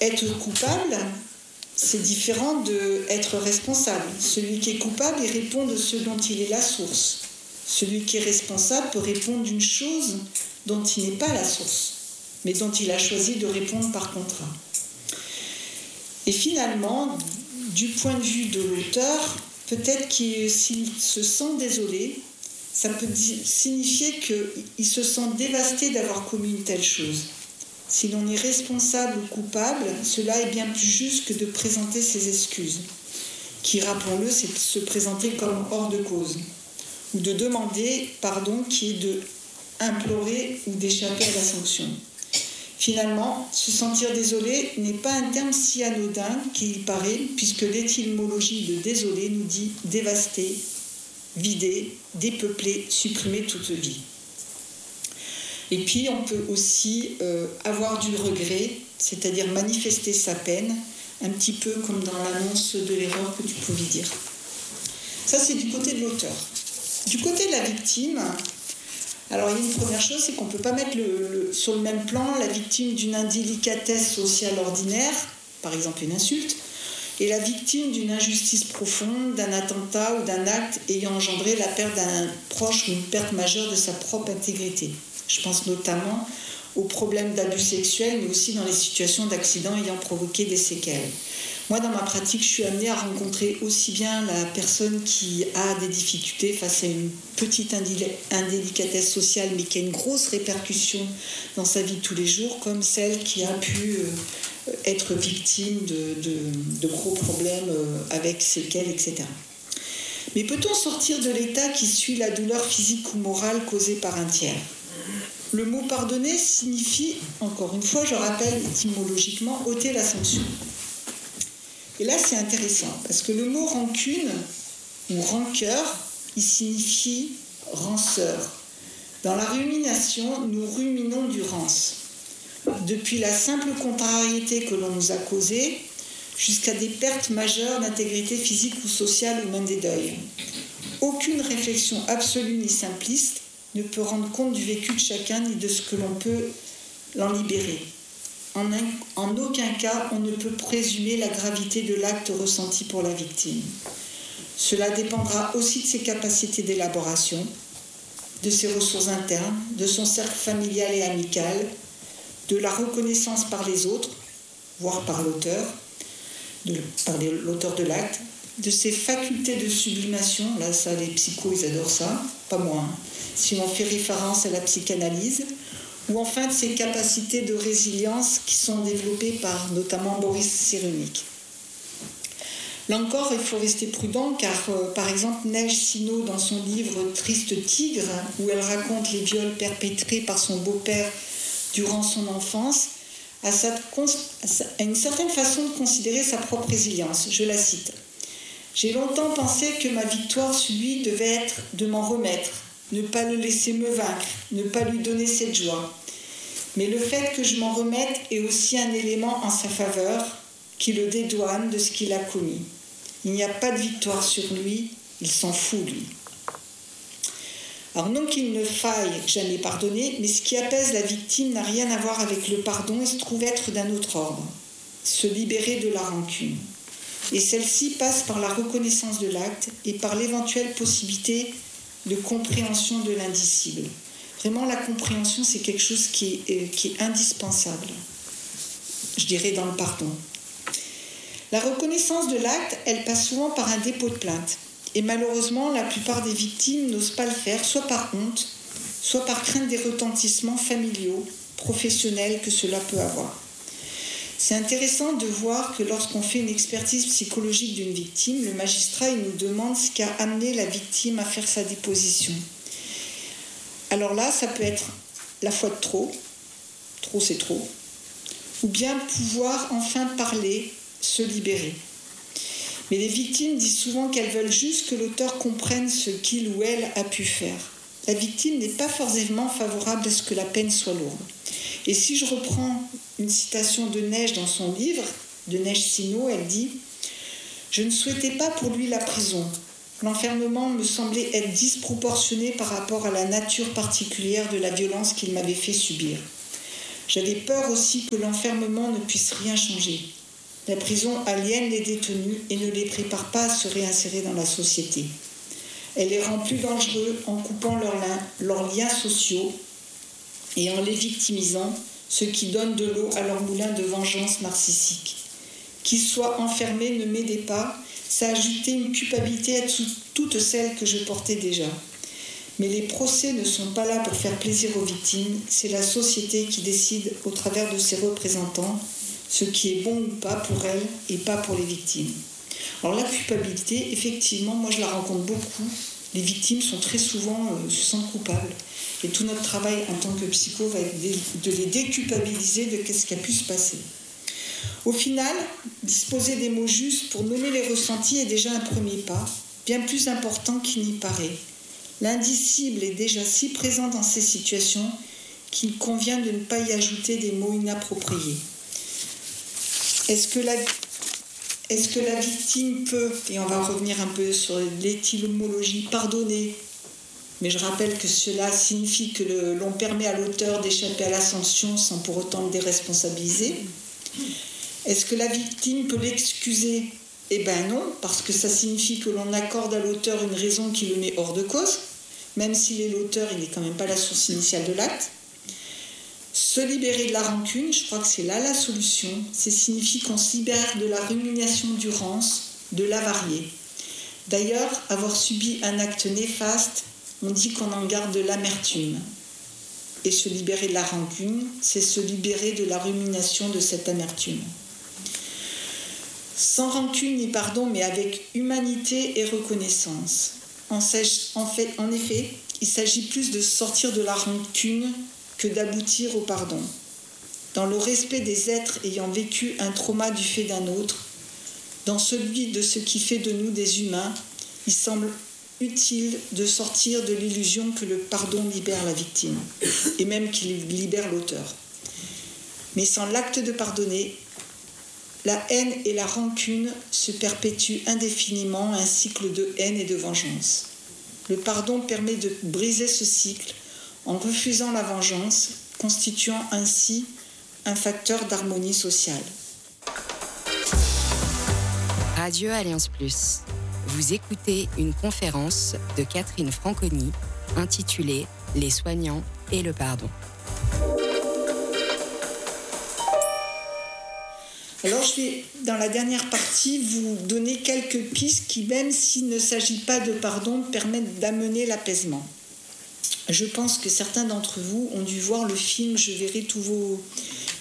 être coupable, c'est différent d'être responsable. Celui qui est coupable, il répond de ce dont il est la source. Celui qui est responsable peut répondre d'une chose dont il n'est pas la source, mais dont il a choisi de répondre par contrat. Et finalement, du point de vue de l'auteur, peut-être qu'il s'il se sent désolé, ça peut signifier qu'il se sent dévasté d'avoir commis une telle chose. Si l'on est responsable ou coupable, cela est bien plus juste que de présenter ses excuses, qui, rappelons-le, c'est de se présenter comme hors de cause, ou de demander pardon, qui est de implorer ou d'échapper à la sanction. Finalement, se sentir désolé n'est pas un terme si anodin qu'il paraît, puisque l'étymologie de désolé nous dit dévaster, vider, dépeupler, supprimer toute vie. Et puis, on peut aussi avoir du regret, c'est-à-dire manifester sa peine, un petit peu comme dans l'annonce de l'erreur que tu pouvais dire. Ça, c'est du côté de l'auteur. Du côté de la victime, alors il y a une première chose, c'est qu'on ne peut pas mettre sur le même plan la victime d'une indélicatesse sociale ordinaire, par exemple une insulte, et la victime d'une injustice profonde, d'un attentat ou d'un acte ayant engendré la perte d'un proche ou une perte majeure de sa propre intégrité. Je pense notamment aux problèmes d'abus sexuels, mais aussi dans les situations d'accidents ayant provoqué des séquelles. Moi, dans ma pratique, je suis amenée à rencontrer aussi bien la personne qui a des difficultés face à une petite indélicatesse sociale, mais qui a une grosse répercussion dans sa vie de tous les jours, comme celle qui a pu être victime de gros problèmes avec séquelles, etc. Mais peut-on sortir de l'état qui suit la douleur physique ou morale causée par un tiers ? Le mot pardonner signifie, encore une fois, je rappelle étymologiquement, ôter la sanction. Et là, c'est intéressant, parce que le mot rancune ou rancœur, il signifie ranceur. Dans la rumination, nous ruminons du rance. Depuis la simple contrariété que l'on nous a causée, jusqu'à des pertes majeures d'intégrité physique ou sociale ou même des deuils. Aucune réflexion absolue ni simpliste ne peut rendre compte du vécu de chacun ni de ce que l'on peut l'en libérer. En aucun cas, on ne peut présumer la gravité de l'acte ressenti pour la victime. Cela dépendra aussi de ses capacités d'élaboration, de ses ressources internes, de son cercle familial et amical, de la reconnaissance par les autres, voire par l'auteur de l'acte, de ses facultés de sublimation, là ça les psychos ils adorent ça, pas moi, si on fait référence à la psychanalyse, ou enfin de ses capacités de résilience qui sont développées par notamment Boris Cyrulnik. Là encore, il faut rester prudent car, par exemple, Neige Sinaud, dans son livre « Triste tigre », où elle raconte les viols perpétrés par son beau-père durant son enfance, a une certaine façon de considérer sa propre résilience. Je la cite. « J'ai longtemps pensé que ma victoire sur lui devait être de m'en remettre, ne pas le laisser me vaincre, ne pas lui donner cette joie. Mais le fait que je m'en remette est aussi un élément en sa faveur qui le dédouane de ce qu'il a commis. Il n'y a pas de victoire sur lui, il s'en fout, lui. » Alors non qu'il ne faille jamais pardonner, mais ce qui apaise la victime n'a rien à voir avec le pardon et se trouve être d'un autre ordre, se libérer de la rancune. Et celle-ci passe par la reconnaissance de l'acte et par l'éventuelle possibilité de compréhension de l'indicible. Vraiment, la compréhension, c'est quelque chose qui est indispensable, je dirais, dans le pardon. La reconnaissance de l'acte, elle passe souvent par un dépôt de plainte. Et malheureusement, la plupart des victimes n'osent pas le faire, soit par honte, soit par crainte des retentissements familiaux, professionnels que cela peut avoir. C'est intéressant de voir que lorsqu'on fait une expertise psychologique d'une victime, le magistrat il nous demande ce qui a amené la victime à faire sa déposition. Alors là, ça peut être la fois de trop c'est trop, ou bien pouvoir enfin parler, se libérer. Mais les victimes disent souvent qu'elles veulent juste que l'auteur comprenne ce qu'il ou elle a pu faire. La victime n'est pas forcément favorable à ce que la peine soit lourde. Et si je reprends une citation de Neige dans son livre, de Neige Sinaud, elle dit « Je ne souhaitais pas pour lui la prison. L'enfermement me semblait être disproportionné par rapport à la nature particulière de la violence qu'il m'avait fait subir. J'avais peur aussi que l'enfermement ne puisse rien changer. La prison aliène les détenus et ne les prépare pas à se réinsérer dans la société. Elle les rend plus dangereux en coupant leurs liens sociaux et en les victimisant, ce qui donne de l'eau à leur moulin de vengeance narcissique. Qu'ils soient enfermés ne m'aidait pas, ça ajoutait une culpabilité à toutes celles que je portais déjà. Mais les procès ne sont pas là pour faire plaisir aux victimes, c'est la société qui décide au travers de ses représentants ce qui est bon ou pas pour elles et pas pour les victimes. Alors la culpabilité, effectivement, moi je la rencontre beaucoup. Les victimes sont très souvent se sentent coupables. Et tout notre travail en tant que psycho va être de les déculpabiliser de ce qui a pu se passer. Au final, disposer des mots justes pour nommer les ressentis est déjà un premier pas, bien plus important qu'il n'y paraît. L'indicible est déjà si présent dans ces situations qu'il convient de ne pas y ajouter des mots inappropriés. Est-ce que la victime peut, et on va revenir un peu sur l'étymologie, pardonner, mais je rappelle que cela signifie que l'on permet à l'auteur d'échapper à la sanction sans pour autant le déresponsabiliser. Est-ce que la victime peut l'excuser ? Eh bien non, parce que ça signifie que l'on accorde à l'auteur une raison qui le met hors de cause, même s'il est l'auteur, il n'est quand même pas la source initiale de l'acte. Se libérer de la rancune, je crois que c'est là la solution. Ça signifie qu'on se libère de la rumination d'urgence, de l'avarié. D'ailleurs, avoir subi un acte néfaste, on dit qu'on en garde de l'amertume. Et se libérer de la rancune, c'est se libérer de la rumination de cette amertume. Sans rancune ni pardon, mais avec humanité et reconnaissance. En effet, il s'agit plus de sortir de la rancune que d'aboutir au pardon. Dans le respect des êtres ayant vécu un trauma du fait d'un autre, dans celui de ce qui fait de nous des humains, il semble utile de sortir de l'illusion que le pardon libère la victime, et même qu'il libère l'auteur. Mais sans l'acte de pardonner, la haine et la rancune se perpétuent indéfiniment, un cycle de haine et de vengeance. Le pardon permet de briser ce cycle en refusant la vengeance, constituant ainsi un facteur d'harmonie sociale. Radio Alliance Plus. Vous écoutez une conférence de Catherine Franconi intitulée « Les soignants et le pardon ». Alors je vais, dans la dernière partie, vous donner quelques pistes qui, même s'il ne s'agit pas de pardon, permettent d'amener l'apaisement. Je pense que certains d'entre vous ont dû voir le film « Je verrai tous vos visages »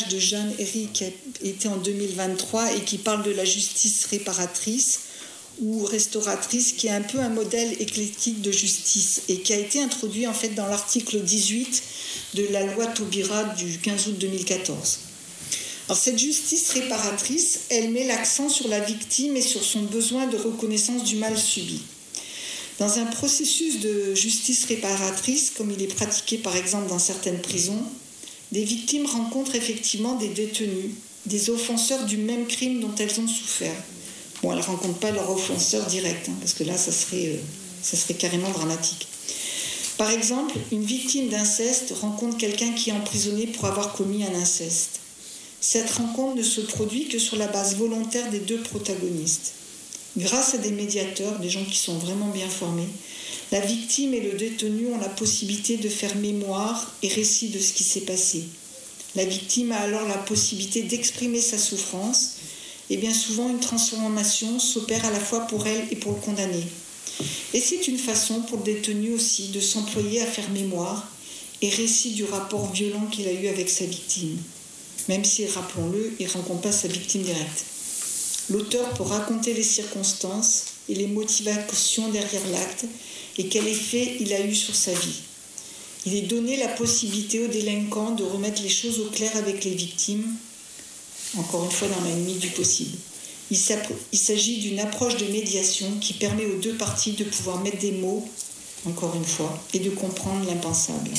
de Jeanne Herry qui a été en 2023 et qui parle de la justice réparatrice ou restauratrice, qui est un peu un modèle éclectique de justice et qui a été introduit en fait dans l'article 18 de la loi Taubira du 15 août 2014. Alors cette justice réparatrice, elle met l'accent sur la victime et sur son besoin de reconnaissance du mal subi. Dans un processus de justice réparatrice, comme il est pratiqué par exemple dans certaines prisons, des victimes rencontrent effectivement des détenus, des offenseurs du même crime dont elles ont souffert. Bon, elles ne rencontrent pas leur offenseur direct, parce que là, ça serait carrément dramatique. Par exemple, une victime d'inceste rencontre quelqu'un qui est emprisonné pour avoir commis un inceste. Cette rencontre ne se produit que sur la base volontaire des deux protagonistes. Grâce à des médiateurs, des gens qui sont vraiment bien formés, la victime et le détenu ont la possibilité de faire mémoire et récit de ce qui s'est passé. La victime a alors la possibilité d'exprimer sa souffrance et bien souvent une transformation s'opère à la fois pour elle et pour le condamné. Et c'est une façon pour le détenu aussi de s'employer à faire mémoire et récit du rapport violent qu'il a eu avec sa victime. Même si, rappelons-le, il ne rencontre pas sa victime directe. L'auteur peut raconter les circonstances et les motivations derrière l'acte et quel effet il a eu sur sa vie. Il est donné la possibilité aux délinquants de remettre les choses au clair avec les victimes, encore une fois dans la limite du possible. Il s'agit d'une approche de médiation qui permet aux deux parties de pouvoir mettre des mots, encore une fois, et de comprendre l'impensable.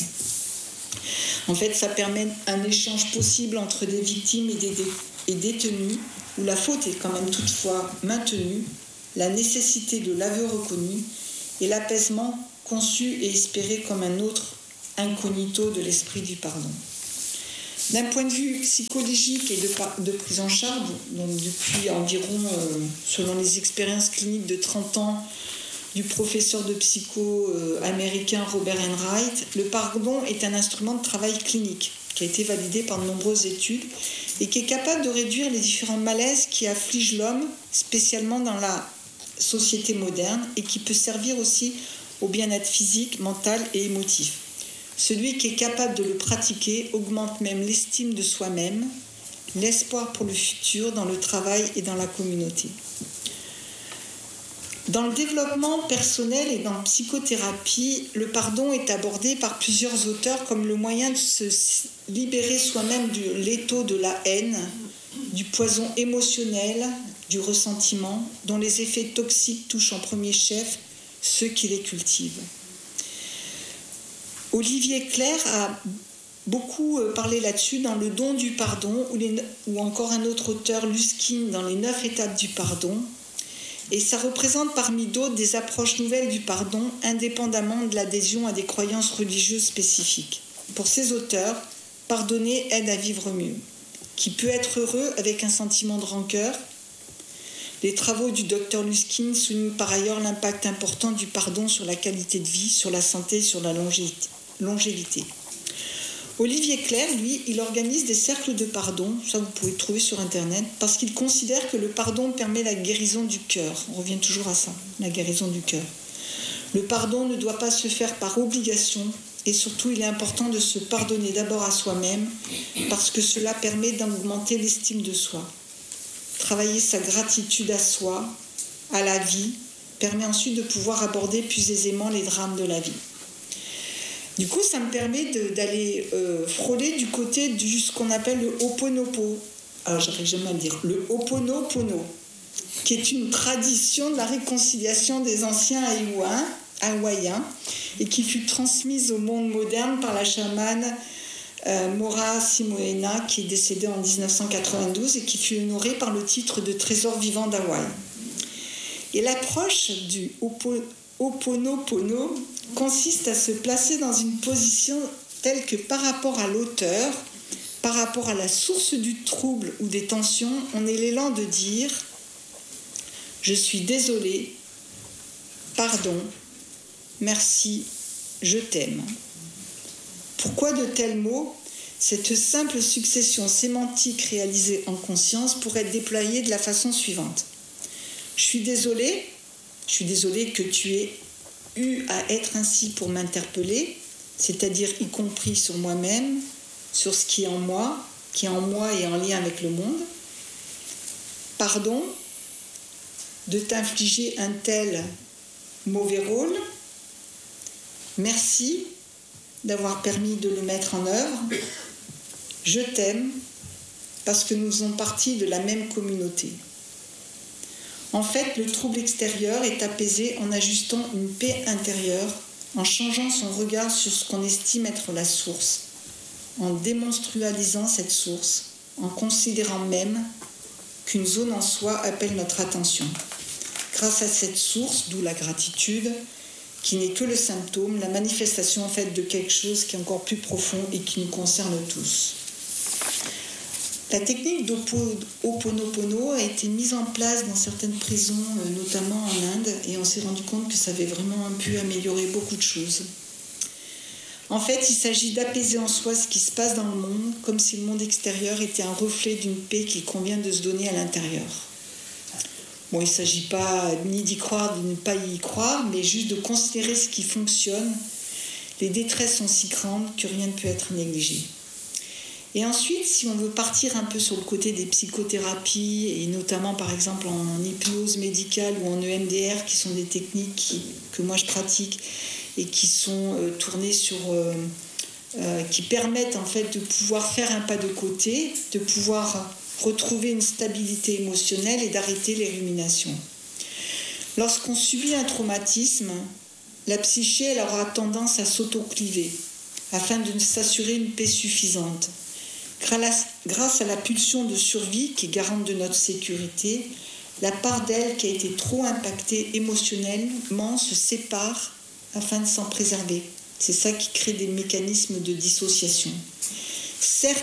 En fait, ça permet un échange possible entre des victimes et détenus, où la faute est quand même toutefois maintenue, la nécessité de l'aveu reconnu et l'apaisement conçu et espéré comme un autre incognito de l'esprit du pardon. D'un point de vue psychologique et de prise en charge, donc depuis environ, selon les expériences cliniques de 30 ans du professeur de psycho américain Robert Enright, le pardon est un instrument de travail clinique qui a été validé par de nombreuses études et qui est capable de réduire les différents malaises qui affligent l'homme, spécialement dans la société moderne, et qui peut servir aussi au bien-être physique, mental et émotif. Celui qui est capable de le pratiquer augmente même l'estime de soi-même, l'espoir pour le futur dans le travail et dans la communauté. Dans le développement personnel et dans la psychothérapie, le pardon est abordé par plusieurs auteurs comme le moyen de se libérer soi-même du l'étau de la haine, du poison émotionnel, du ressentiment, dont les effets toxiques touchent en premier chef ceux qui les cultivent. Olivier Clerc a beaucoup parlé là-dessus dans Le don du pardon, ou encore un autre auteur, Luskin, dans Les 9 étapes du pardon. Et ça représente parmi d'autres des approches nouvelles du pardon, indépendamment de l'adhésion à des croyances religieuses spécifiques. Pour ces auteurs, pardonner aide à vivre mieux. Qui peut être heureux avec un sentiment de rancœur ? Les travaux du docteur Luskin soulignent par ailleurs l'impact important du pardon sur la qualité de vie, sur la santé, sur la longévité. Olivier Clerc, lui, il organise des cercles de pardon, ça vous pouvez le trouver sur Internet, parce qu'il considère que le pardon permet la guérison du cœur. On revient toujours à ça, la guérison du cœur. Le pardon ne doit pas se faire par obligation, et surtout il est important de se pardonner d'abord à soi-même, parce que cela permet d'augmenter l'estime de soi. Travailler sa gratitude à soi, à la vie, permet ensuite de pouvoir aborder plus aisément les drames de la vie. Du coup, ça me permet d'aller frôler du côté de ce qu'on appelle le Ho'oponopo. Alors, j'arrive jamais à le dire. Le Ho'oponopono, qui est une tradition de la réconciliation des anciens hawaïens et qui fut transmise au monde moderne par la chamane Maura Simoena, qui est décédée en 1992 et qui fut honorée par le titre de trésor vivant d'Hawaï. Et l'approche du Ho'oponopono consiste à se placer dans une position telle que par rapport à l'auteur, par rapport à la source du trouble ou des tensions, on ait l'élan de dire « Je suis désolé, pardon, merci, je t'aime ». Pourquoi de tels mots ? Cette simple succession sémantique réalisée en conscience pourrait être déployée de la façon suivante. Je suis désolé que tu aies eu à être ainsi pour m'interpeller, c'est-à-dire y compris sur moi-même, sur ce qui est en moi et en lien avec le monde. Pardon de t'infliger un tel mauvais rôle. Merci d'avoir permis de le mettre en œuvre. Je t'aime parce que nous faisons partie de la même communauté. En fait, le trouble extérieur est apaisé en ajustant une paix intérieure, en changeant son regard sur ce qu'on estime être la source, en démonstrualisant cette source, en considérant même qu'une zone en soi appelle notre attention. Grâce à cette source, d'où la gratitude, qui n'est que le symptôme, la manifestation en fait de quelque chose qui est encore plus profond et qui nous concerne tous. La technique d'Ho'oponopono a été mise en place dans certaines prisons, notamment en Inde, et on s'est rendu compte que ça avait vraiment pu améliorer beaucoup de choses. En fait, il s'agit d'apaiser en soi ce qui se passe dans le monde, comme si le monde extérieur était un reflet d'une paix qu'il convient de se donner à l'intérieur. Bon, il ne s'agit pas ni d'y croire, ni de ne pas y croire, mais juste de considérer ce qui fonctionne. Les détresses sont si grandes que rien ne peut être négligé. Et ensuite, si on veut partir un peu sur le côté des psychothérapies, et notamment par exemple en hypnose médicale ou en EMDR, qui sont des techniques que moi je pratique et qui sont tournées sur... qui permettent en fait de pouvoir faire un pas de côté, de pouvoir retrouver une stabilité émotionnelle et d'arrêter les ruminations. Lorsqu'on subit un traumatisme, la psyché elle aura tendance à s'autocliver afin de s'assurer une paix suffisante. Grâce à la pulsion de survie qui est garante de notre sécurité, la part d'elle qui a été trop impactée émotionnellement se sépare afin de s'en préserver. C'est ça qui crée des mécanismes de dissociation. Certes,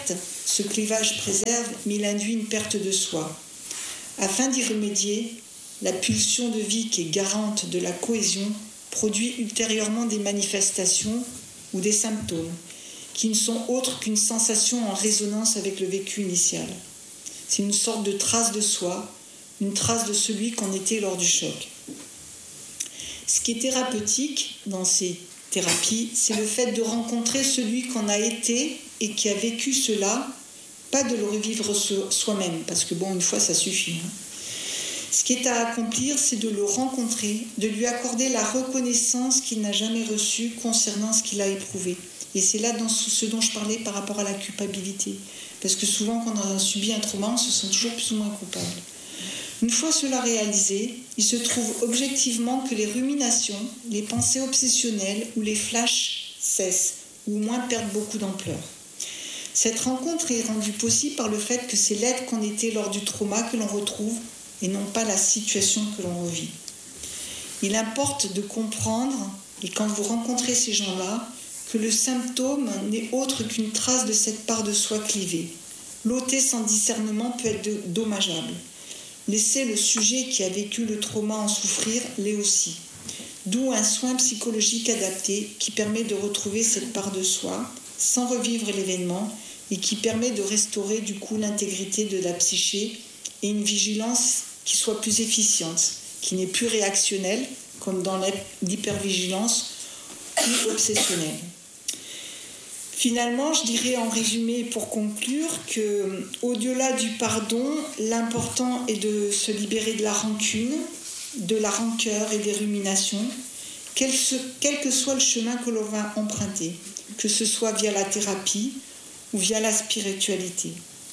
Ce clivage préserve, mais il induit une perte de soi. Afin d'y remédier, la pulsion de vie qui est garante de la cohésion produit ultérieurement des manifestations ou des symptômes qui ne sont autres qu'une sensation en résonance avec le vécu initial. C'est une sorte de trace de soi, une trace de celui qu'on était lors du choc. Ce qui est thérapeutique dans ces thérapies, c'est le fait de rencontrer celui qu'on a été et qui a vécu cela, pas de le revivre soi-même, parce que une fois ça suffit. Ce qui est à accomplir, c'est de le rencontrer, de lui accorder la reconnaissance qu'il n'a jamais reçue concernant ce qu'il a éprouvé. Et c'est là dans ce dont je parlais par rapport à la culpabilité. Parce que souvent, quand on a subi un trauma, on se sent toujours plus ou moins coupable. Une fois cela réalisé, il se trouve objectivement que les ruminations, les pensées obsessionnelles ou les flashs cessent, ou au moins perdent beaucoup d'ampleur. Cette rencontre est rendue possible par le fait que c'est l'être qu'on était lors du trauma que l'on retrouve et non pas la situation que l'on revit. Il importe de comprendre, et quand vous rencontrez ces gens-là, que le symptôme n'est autre qu'une trace de cette part de soi clivée. L'ôter sans discernement peut être dommageable. Laisser le sujet qui a vécu le trauma en souffrir l'est aussi. D'où un soin psychologique adapté qui permet de retrouver cette part de soi sans revivre l'événement et qui permet de restaurer du coup l'intégrité de la psyché et une vigilance qui soit plus efficiente, qui n'est plus réactionnelle comme dans l'hypervigilance ou obsessionnelle. Finalement, je dirais en résumé pour conclure que, au-delà du pardon, l'important est de se libérer de la rancune, de la rancœur et des ruminations, quel que soit le chemin que l'on va emprunter, que ce soit via la thérapie ou via la spiritualité.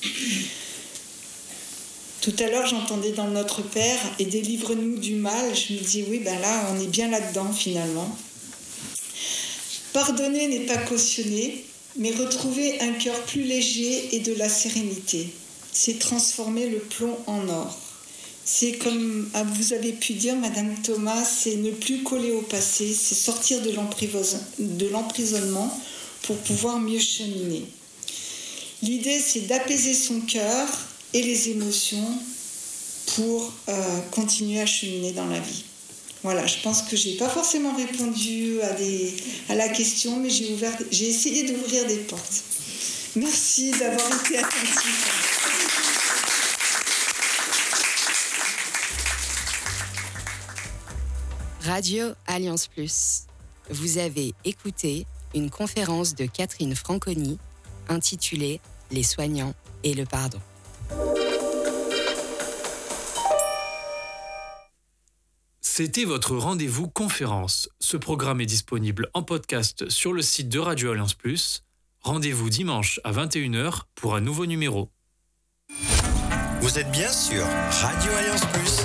Tout à l'heure, j'entendais dans Notre Père « Et délivre-nous du mal », je me dis oui, là, on est bien là-dedans finalement. Pardonner n'est pas cautionner, mais retrouver un cœur plus léger et de la sérénité. C'est transformer le plomb en or. C'est comme vous avez pu dire, Madame Thomas, c'est ne plus coller au passé, c'est sortir de l'emprisonnement pour pouvoir mieux cheminer. L'idée, c'est d'apaiser son cœur et les émotions pour continuer à cheminer dans la vie. Voilà, je pense que je n'ai pas forcément répondu à la question, mais j'ai essayé d'ouvrir des portes. Merci d'avoir été attentif. Radio Alliance Plus. Vous avez écouté une conférence de Catherine Franconi intitulée « Les soignants et le pardon ». C'était votre rendez-vous conférence. Ce programme est disponible en podcast sur le site de Radio Alliance Plus. Rendez-vous dimanche à 21h pour un nouveau numéro. Vous êtes bien sur Radio Alliance Plus.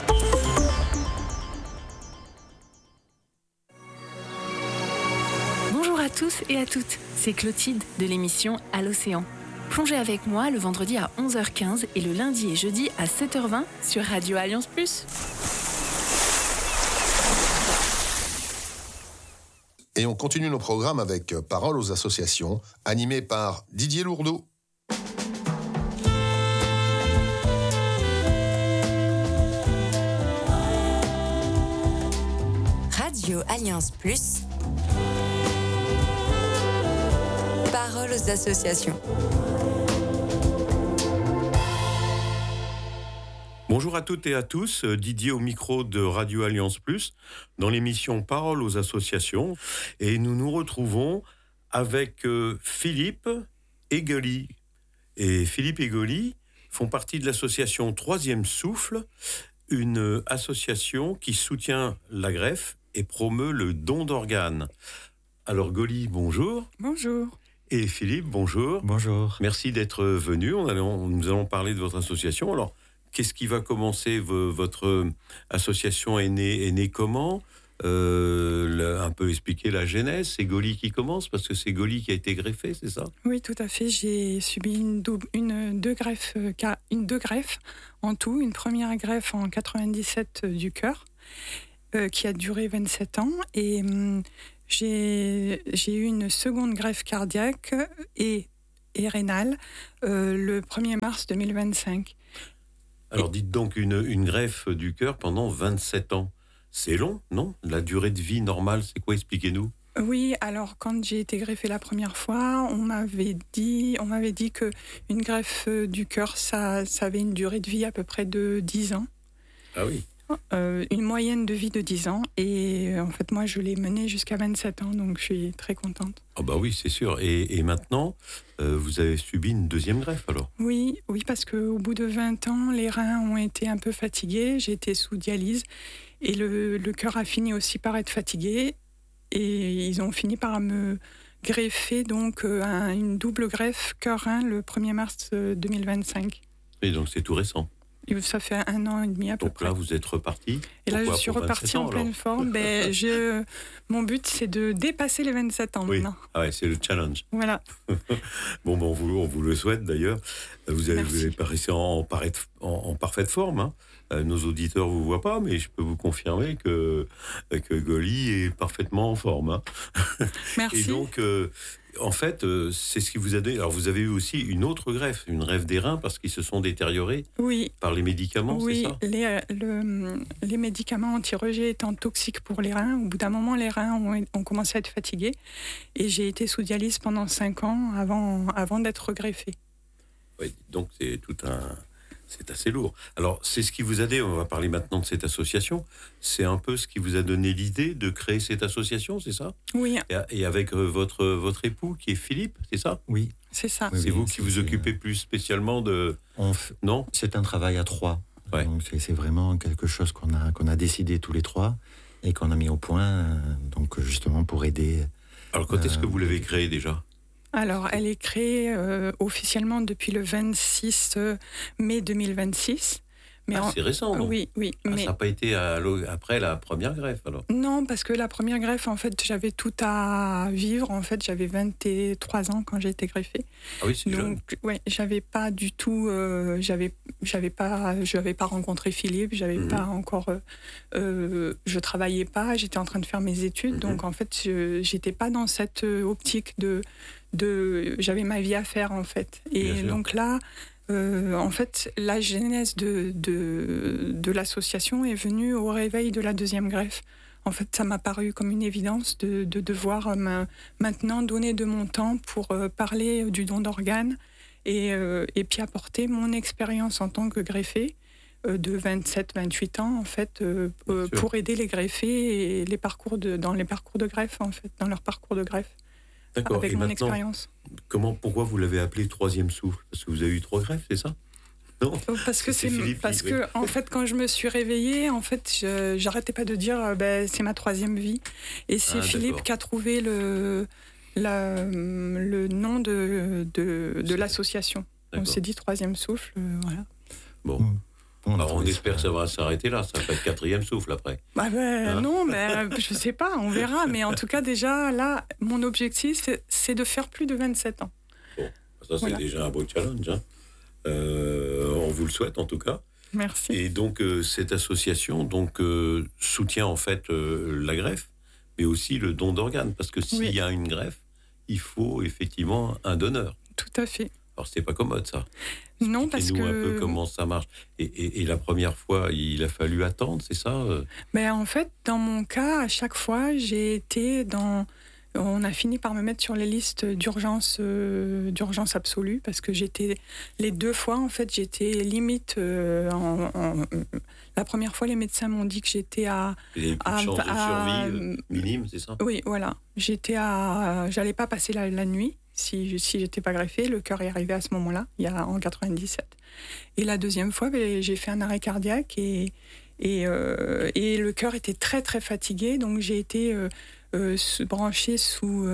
Bonjour à tous et à toutes, c'est Clotilde de l'émission À l'Océan. Plongez avec moi le vendredi à 11h15 et le lundi et jeudi à 7h20 sur Radio Alliance Plus. Et on continue nos programmes avec Parole aux associations, animé par Didier Lourdeau. Radio Alliance Plus. Parole aux associations. Bonjour à toutes et à tous, Didier au micro de Radio Alliance Plus, dans l'émission Parole aux associations. Et nous nous retrouvons avec Philippe et Goli. Et Philippe et Goli font partie de l'association Troisième Souffle, une association qui soutient la greffe et promeut le don d'organes. Alors Goli, bonjour. Bonjour. Et Philippe, bonjour. Bonjour. Merci d'être venu. Nous allons parler de votre association. Alors, qu'est-ce qui va commencer? Votre association est née comment? Un peu expliquer la genèse. C'est Goli qui commence parce que c'est Goli qui a été greffé, c'est ça? Oui, tout à fait. J'ai subi deux greffes en tout. Une première greffe en 97 du cœur qui a duré 27 ans et j'ai eu une seconde greffe cardiaque et et rénale le 1er mars 2025. Alors dites donc, une greffe du cœur pendant 27 ans, c'est long, non? La durée de vie normale, c'est quoi? Expliquez-nous. Oui, alors quand j'ai été greffée la première fois, on m'avait dit que une greffe du cœur, ça avait une durée de vie à peu près de 10 ans. Ah oui. Une moyenne de vie de 10 ans. Et en fait, moi, je l'ai menée jusqu'à 27 ans, donc je suis très contente. Ah bah oui, c'est sûr. Et maintenant, vous avez subi une deuxième greffe alors? Oui, parce qu'au bout de 20 ans, les reins ont été un peu fatigués. J'ai été sous dialyse et le cœur a fini aussi par être fatigué. Et ils ont fini par me greffer donc une double greffe cœur-rein le 1er mars 2025. Et donc c'est tout récent. Et ça fait 1 an et demi à peu près. Donc là, vous êtes reparti. Et là, je suis repartie en pleine forme. Mon but, c'est de dépasser les 27 ans maintenant. Ah ouais, c'est le challenge. Voilà. Bon, on vous le souhaite d'ailleurs. Vous allez paraître en parfaite forme. Hein. Nos auditeurs ne vous voient pas, mais je peux vous confirmer que Goli est parfaitement en forme. Hein. Merci. Et donc, en fait, c'est ce qui vous a donné. Alors, vous avez eu aussi une autre greffe, une greffe des reins, parce qu'ils se sont détériorés par les médicaments, c'est ça? Oui, les médicaments anti-rejet étant toxiques pour les reins, au bout d'un moment, les reins ont commencé à être fatigués. Et j'ai été sous dialyse pendant 5 ans avant d'être greffée. Oui, donc c'est assez lourd. Alors, c'est ce qui vous a donné, on va parler maintenant de cette association, c'est un peu ce qui vous a donné l'idée de créer cette association, c'est ça? Oui. Et avec votre époux, qui est Philippe, c'est ça? Oui. C'est ça. C'est vous qui vous occupez plus spécialement de... Non? C'est un travail à 3. Ouais. Donc c'est vraiment quelque chose qu'on a décidé tous les 3 et qu'on a mis au point, donc justement pour aider... Alors, quand est-ce que vous l'avez créé déjà? Alors, elle est créée officiellement depuis le 26 mai 2026. Mais c'est récent, non? Oui. Mais... ça n'a pas été après la première greffe, alors? Non, parce que la première greffe, en fait, j'avais tout à vivre. En fait, j'avais 23 ans quand j'ai été greffée. Ah oui, c'est jeune. Donc, ouais, j'avais pas du tout... j'avais pas rencontré Philippe, j'avais pas encore... je travaillais pas, j'étais en train de faire mes études. Donc, en fait, j'étais pas dans cette optique j'avais ma vie à faire, en fait. Et donc là... en fait, la genèse de l'association est venue au réveil de la deuxième greffe. En fait, ça m'a paru comme une évidence de devoir maintenant donner de mon temps pour parler du don d'organes et puis apporter mon expérience en tant que greffée de 27-28 ans, en fait, pour aider les greffés et dans les parcours de greffe, en fait, dans leur parcours de greffe. D'accord. Avec et mon maintenant, expérience. Pourquoi vous l'avez appelé troisième souffle? Parce que vous avez eu 3 greffes, c'est ça? Non. Parce que en fait, quand je me suis réveillée, en fait, j'arrêtais pas de dire c'est ma 3e vie. Et c'est Philippe qui a trouvé le nom de l'association. On s'est dit 3e souffle, voilà. Bon. Alors on espère que ça va s'arrêter là, ça va être 4e souffle après. Non, mais je sais pas, on verra. Mais en tout cas, déjà, là, mon objectif, c'est de faire plus de 27 ans. Bon, ça c'est déjà un beau challenge. Hein. On vous le souhaite en tout cas. Merci. Et donc cette association soutient en fait la greffe, mais aussi le don d'organes, parce que s'il y a une greffe, il faut effectivement un donneur. Tout à fait. Alors c'est pas commode ça. Non, parce que... Expliquez-nous un peu comment ça marche. Et la première fois, il a fallu attendre, c'est ça? En fait, dans mon cas, à chaque fois, j'ai été dans... On a fini par me mettre sur les listes d'urgence absolue, parce que j'étais... Les 2 fois, en fait, j'étais limite... La première fois, les médecins m'ont dit que j'étais à... Vous avez plus de chance de survie minime, c'est ça? Oui, voilà. J'allais pas passer la nuit. Si j'étais pas greffée, le cœur est arrivé à ce moment-là, en 97. Et la deuxième fois, j'ai fait un arrêt cardiaque et le cœur était très très fatigué, donc j'ai été branchée sous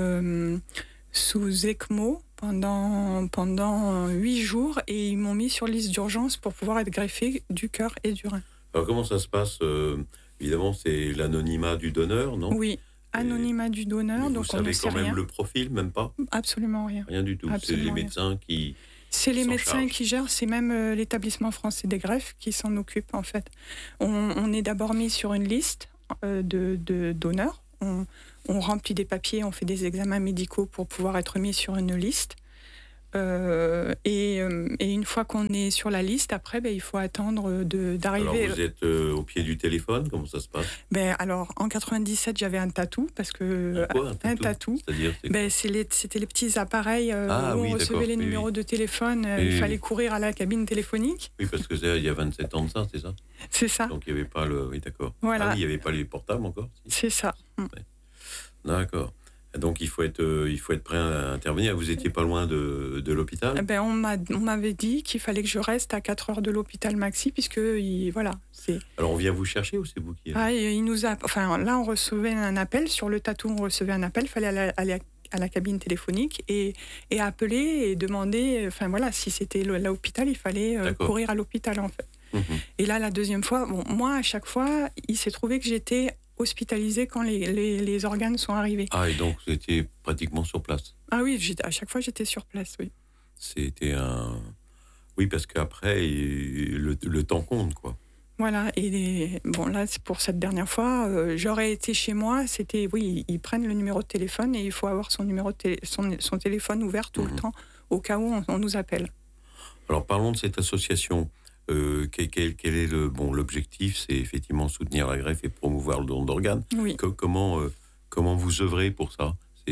ECMO pendant 8 jours et ils m'ont mis sur liste d'urgence pour pouvoir être greffée du cœur et du rein. Alors comment ça se passe? Évidemment, c'est l'anonymat du donneur, non? Oui. Anonymat du donneur, donc on ne sait rien. Vous savez quand même le profil, même pas? Absolument rien. Rien du tout. C'est les médecins qui... C'est les médecins qui gèrent, c'est même l'établissement français des greffes qui s'en occupe en fait. On est d'abord mis sur une liste de donneurs. On remplit des papiers, on fait des examens médicaux pour pouvoir être mis sur une liste. Et une fois qu'on est sur la liste, après, il faut attendre d'arriver. Alors, vous êtes au pied du téléphone, comment ça se passe ? Alors, en 97, j'avais un tatou, parce que... Un tatou. C'est-à-dire, c'était les petits appareils où on recevait les numéros de téléphone. Il fallait courir à la cabine téléphonique. Oui, parce que il y a 27 ans de ça, c'est ça ? C'est ça. Donc, il n'y avait pas le... Oui, d'accord. Voilà. Ah oui, il n'y avait pas les portables encore ? C'est ça. Ouais. D'accord. Donc, il faut être prêt à intervenir. Vous n'étiez pas loin de l'hôpital ? On m'avait dit qu'il fallait que je reste à 4 heures de l'hôpital Maxi, puisque, c'est... Alors, on vient vous chercher ou c'est vous qui... il nous a... là, on recevait un appel. Sur le tatou, on recevait un appel. Il fallait aller à la cabine téléphonique et appeler et demander... si c'était l'hôpital, il fallait courir à l'hôpital, en fait. Mmh. Et là, la deuxième fois... moi, à chaque fois, il s'est trouvé que j'étais hospitalisée quand les organes sont arrivés. Ah, et donc vous étiez pratiquement sur place ? Ah oui, à chaque fois j'étais sur place, oui. C'était un... Oui, parce qu'après, le temps compte, quoi. Voilà, et là, pour cette dernière fois, j'aurais été chez moi, ils prennent le numéro de téléphone et il faut avoir son numéro son téléphone ouvert tout le temps, au cas où on nous appelle. Alors, parlons de cette association. Quel est l'objectif ? C'est effectivement soutenir la greffe et promouvoir le don d'organes. Oui. Comment vous œuvrez pour ça ?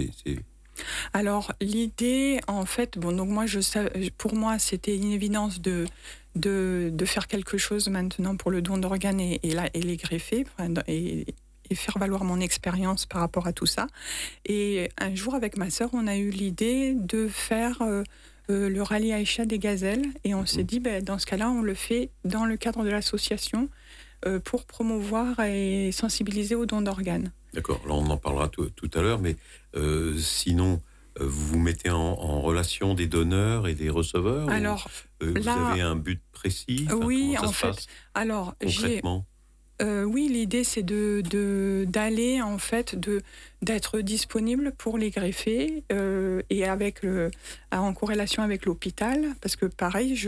Alors l'idée, en fait, donc moi pour moi c'était une évidence de faire quelque chose maintenant pour le don d'organes et les greffer et faire valoir mon expérience par rapport à tout ça. Et un jour avec ma sœur, on a eu l'idée de faire le rallye Aïcha des gazelles, et on s'est dit, dans ce cas-là, on le fait dans le cadre de l'association pour promouvoir et sensibiliser au don d'organes. D'accord, là on en parlera tout à l'heure, mais sinon, vous vous mettez en relation des donneurs et des receveurs ? Alors, vous avez un but précis ? Oui, en fait, alors concrètement ? Oui, l'idée c'est d'aller en fait d'être disponible pour les greffer et en corrélation avec l'hôpital, parce que pareil,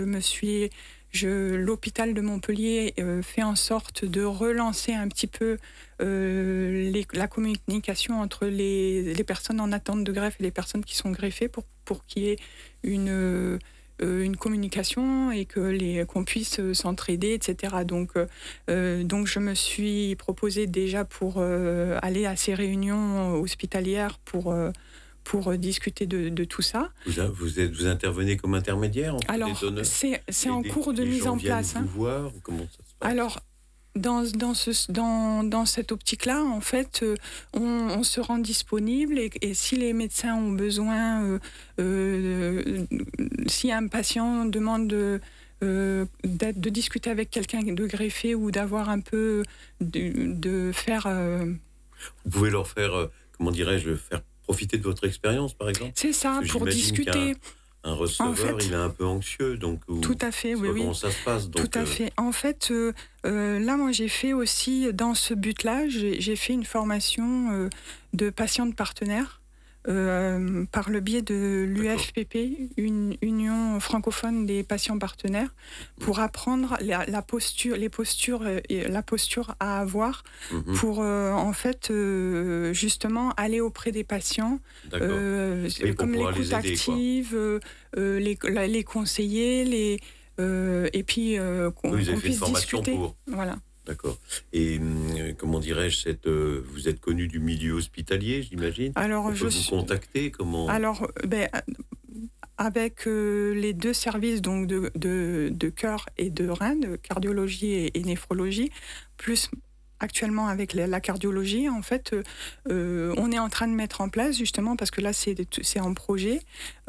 l'hôpital de Montpellier fait en sorte de relancer un petit peu la communication entre les personnes en attente de greffe et les personnes qui sont greffées pour qu'il y ait une communication et qu'on puisse s'entraider, etc. Donc je me suis proposée déjà pour aller à ces réunions hospitalières pour discuter de tout ça. Vous intervenez comme intermédiaire entre les donneurs ? C'est en cours de mise en place. Vous voir, comment ça se passe ? Alors, dans cette optique-là, en fait, on se rend disponible et si les médecins ont besoin, si un patient demande de discuter avec quelqu'un de greffé ou d'avoir un peu de faire... Vous pouvez leur faire, faire profiter de votre expérience, par exemple ? C'est ça, pour discuter. Un receveur, en fait, il est un peu anxieux, donc tout à fait, oui. Comment ça se passe, donc, tout à fait. En fait, là, moi, j'ai fait aussi, dans ce but-là, j'ai fait une formation de patiente partenaire par le biais de l'UFPP, une union francophone des patients partenaires, pour apprendre la posture à avoir pour en fait justement aller auprès des patients, comme l'écoute active, les conseiller, et puis qu'on puisse discuter. Voilà. D'accord. Et vous êtes connu du milieu hospitalier, j'imagine ? Alors, on peut vous contacter, comment ? Alors, avec les deux services donc de cœur et de rein, de cardiologie et néphrologie, plus actuellement avec la cardiologie, en fait, on est en train de mettre en place, justement, parce que là, c'est en projet,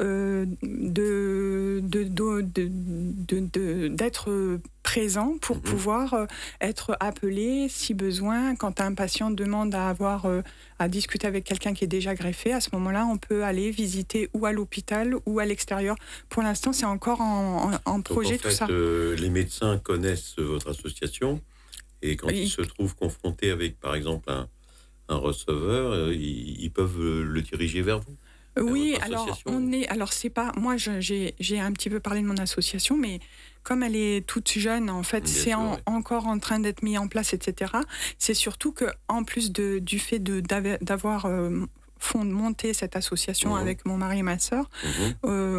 d'être présent pour pouvoir être appelé, si besoin, quand un patient demande à discuter avec quelqu'un qui est déjà greffé. À ce moment-là, on peut aller visiter ou à l'hôpital ou à l'extérieur. Pour l'instant, c'est encore en projet, donc, en fait, tout ça. Les médecins connaissent votre association. Et quand ils se trouvent confrontés avec, par exemple, un receveur, ils peuvent le diriger vers vous. Oui, alors c'est pas... Moi, j'ai un petit peu parlé de mon association, mais comme elle est toute jeune, en fait, c'est encore en train d'être mis en place, etc. C'est surtout qu'en plus du fait d'avoir monté cette association avec mon mari et ma sœur,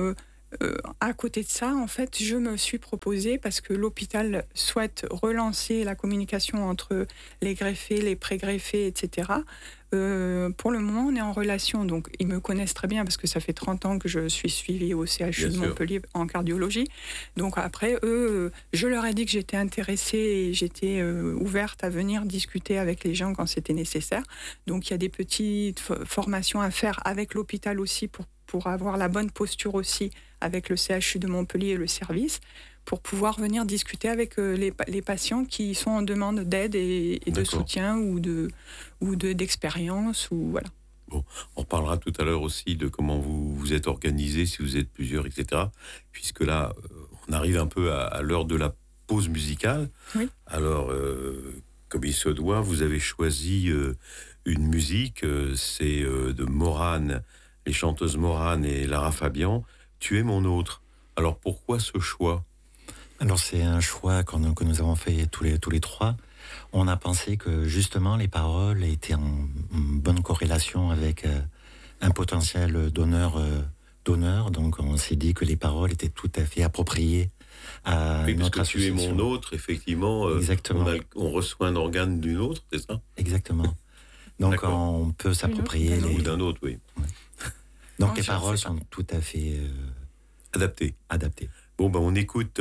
à côté de ça, en fait, je me suis proposée, parce que l'hôpital souhaite relancer la communication entre les greffés, les pré-greffés, etc. Pour le moment, on est en relation, donc ils me connaissent très bien parce que ça fait 30 ans que je suis suivie au CHU de Montpellier en cardiologie. Donc après, eux, je leur ai dit que j'étais intéressée et j'étais ouverte à venir discuter avec les gens quand c'était nécessaire. Donc il y a des petites formations à faire avec l'hôpital aussi pour avoir la bonne posture aussi avec le CHU de Montpellier et le service, pour pouvoir venir discuter avec les patients qui sont en demande d'aide et de soutien ou d'expérience. Ou voilà. Bon, on parlera tout à l'heure aussi de comment vous êtes organisé, si vous êtes plusieurs, etc. Puisque là, on arrive un peu à l'heure de la pause musicale. Oui. Alors, comme il se doit, vous avez choisi une musique, c'est de Morane, les chanteuses Morane et Lara Fabian, « Tu es mon autre ». Alors, pourquoi ce choix ? Alors, c'est un choix que nous avons fait tous les trois. On a pensé que, justement, les paroles étaient en bonne corrélation avec un potentiel donneur. Donc, on s'est dit que les paroles étaient tout à fait appropriées à notre association. Tu es mon autre, effectivement. Exactement. On reçoit un organe d'une autre, c'est ça ? Exactement. Donc, on peut s'approprier ou d'un autre, oui. Ouais. Donc, les paroles sont tout à fait adaptées. Bon, ben, on écoute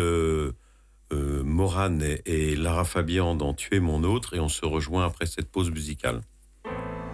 Morane et Lara Fabian dans Tu es mon autre, et on se rejoint après cette pause musicale.